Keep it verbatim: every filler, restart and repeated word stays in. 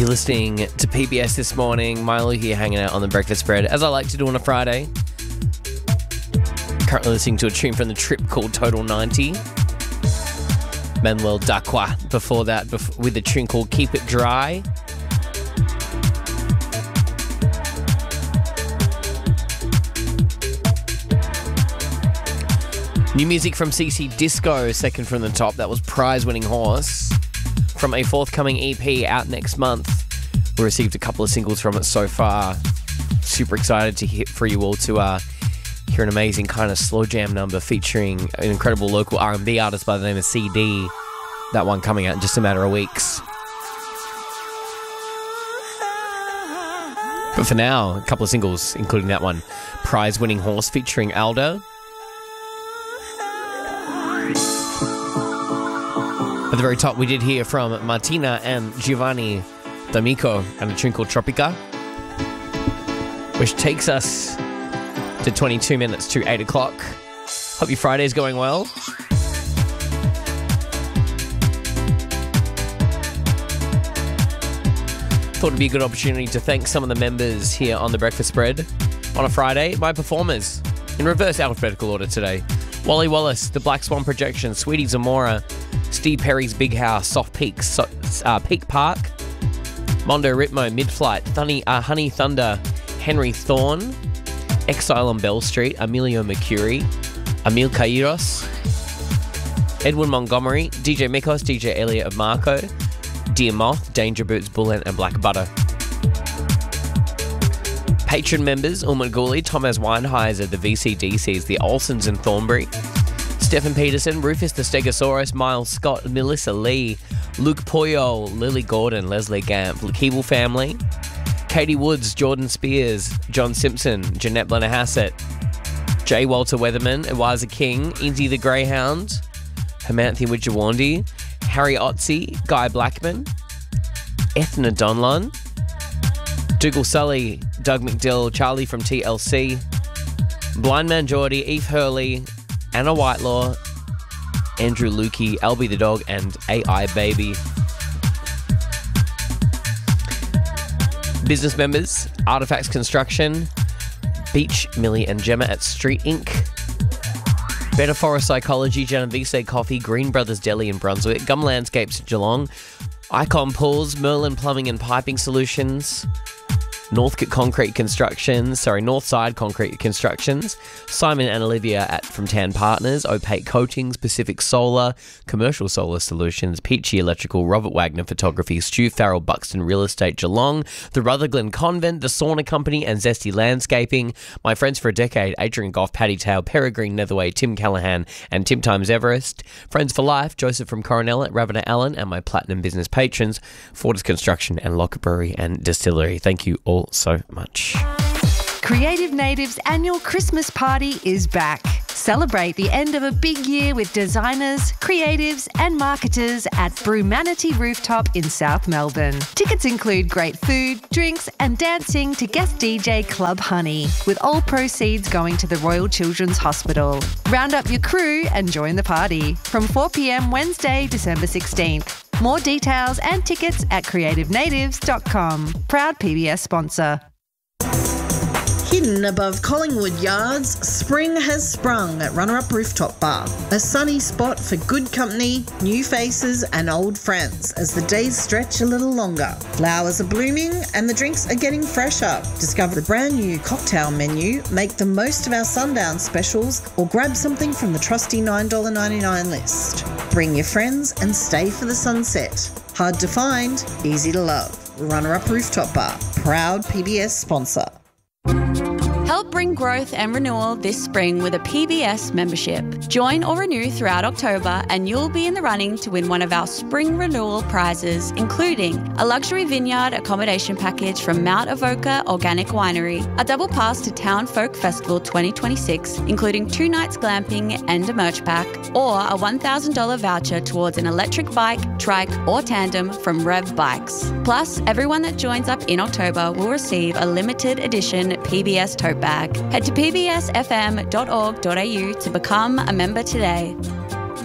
You're listening to P B S This Morning. Milo here hanging out on the breakfast spread, as I like to do on a Friday. Currently listening to a tune from the Trip called Total ninety. Manuel Dacqua before that bef- with a tune called Keep It Dry. New music from C C Disco, second from the top. That was Prize Winning Horse. From a forthcoming E P out next month. We received a couple of singles from it so far. Super excited to hear for you all to uh, hear an amazing kind of slow jam number featuring an incredible local R and B artist by the name of C D. That one coming out in just a matter of weeks. But for now, a couple of singles, including that one, Prize Winning Horse featuring Alda. At the very top, we did hear from Martina and Giovanni D'Amico and a tune called Tropica, which takes us to twenty-two minutes to eight o'clock. Hope your Friday's going well. Thought it'd be a good opportunity to thank some of the members here on the Breakfast Spread on a Friday. My performers, in reverse alphabetical order today. Wally Wallace, The Black Swan Projection, Sweetie Zamora, Steve Perry's Big House, Soft Peak, so, uh, Peak Park, Mondo Ritmo, Mid-Flight, Thunny, uh, Honey Thunder, Henry Thorne, Exile on Bell Street, Emilio Mercuri, Emil Kairos, Edwin Montgomery, D J Mikos, D J Elliot of Marco, Dear Moth, Danger Boots, Bullen and Black Butter. Patron members, Ulman Gooley, Thomas Weinheiser, the V C D Cs, the Olsons and Thornbury, Stephen Peterson, Rufus the Stegosaurus, Miles Scott, Melissa Lee, Luke Poyo, Lily Gordon, Leslie Gamp, the Keeble family, Katie Woods, Jordan Spears, John Simpson, Jeanette Blennerhassett, J. Walter Weatherman, Ewaza King, Inzy the Greyhound, Hermanthi Wijawandi, Harry Otzi, Guy Blackman, Ethna Donlon, Dougal Sully, Doug McDill, Charlie from T L C, Blind Man Geordie, Eve Hurley, Anna Whitelaw, Andrew Lukey, Albie the Dog, and A I Baby. Business members, Artifacts Construction, Beach, Millie and Gemma at Street Incorporated, Better Forest Psychology, Genovese Coffee, Green Brothers Deli in Brunswick, Gum Landscapes Geelong, Icon Pools, Merlin Plumbing and Piping Solutions, Northcote Concrete Constructions, sorry, Northside Concrete Constructions, Simon and Olivia at From Tan Partners, Opaque Coatings, Pacific Solar, Commercial Solar Solutions, Peachy Electrical, Robert Wagner Photography, Stu Farrell Buxton Real Estate Geelong, the Rutherglen Convent, the Sauna Company and Zesty Landscaping, my friends for a decade, Adrian Goff, Paddy Tail, Peregrine Netherway, Tim Callahan and Tim Times Everest, Friends for Life, Joseph from Coronella, Ravana Allen and my Platinum Business patrons, Fortis Construction and Locker Brewery and Distillery. Thank you all so much. Creative Native's annual Christmas party is back. Celebrate the end of a big year with designers, creatives and marketers at Brumanity Rooftop in South Melbourne. Tickets include great food, drinks and dancing to guest D J Club Honey, with all proceeds going to the Royal Children's Hospital. Round up your crew and join the party from four p.m. Wednesday, December sixteenth. More details and tickets at creative natives dot com. Proud P B S sponsor. Hidden above Collingwood Yards, spring has sprung at Runner Up Rooftop Bar. A sunny spot for good company, new faces and old friends as the days stretch a little longer. Flowers are blooming and the drinks are getting fresher. Discover the brand new cocktail menu, make the most of our sundown specials or grab something from the trusty nine dollars ninety-nine list. Bring your friends and stay for the sunset. Hard to find, easy to love. Runner Up Rooftop Bar, proud P B S sponsor. Help bring growth and renewal this spring with a P B S membership. Join or renew throughout October and you'll be in the running to win one of our spring renewal prizes, including a luxury vineyard accommodation package from Mount Avoca Organic Winery, a double pass to Town Folk Festival twenty twenty-six, including two nights glamping and a merch pack, or a one thousand dollars voucher towards an electric bike, trike or tandem from Rev Bikes. Plus, everyone that joins up in October will receive a limited edition P B S tote bag. Head to p b s f m dot org dot a u to become a member today.